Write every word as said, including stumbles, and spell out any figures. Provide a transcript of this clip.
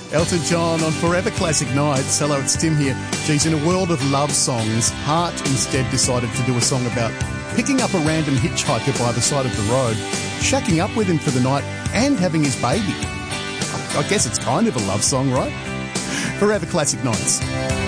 Elton John on Forever Classic Nights. Hello, it's Tim here. Geez, in a world of love songs, Heart instead decided to do a song about picking up a random hitchhiker by the side of the road, shacking up with him for the night and having his baby. I guess it's kind of a love song, right? Forever Classic Nights.